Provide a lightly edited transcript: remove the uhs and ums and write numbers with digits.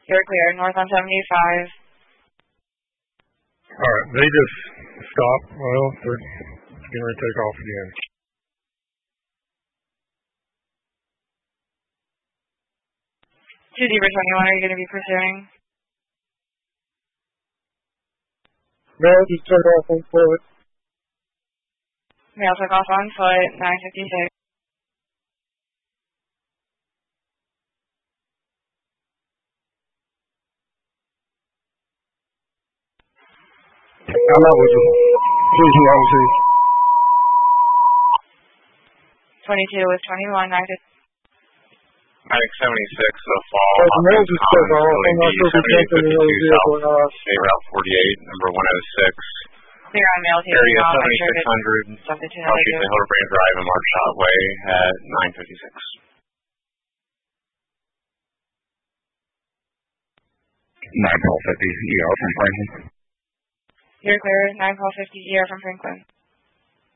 You're clear. North on 75. All right, they just stopped. Well, they're getting ready to take off again. Two Zebra 21, are you going to be pursuing? No, just took off on foot. Male took off on foot, 956. I'm out with you. Please, you out with you. 22 with 21, 956. Medic 76, so fall. The mail just took off. I'm not sure if we can't do the vehicle or not. State Route 48, number 106. Clear on mail taking Area off. 7600. Proceed to Hildebrand Drive and Marshot Way at 956. Nine Paul 50 ER from Franklin. You're clear. 9 call 50 ER from Franklin.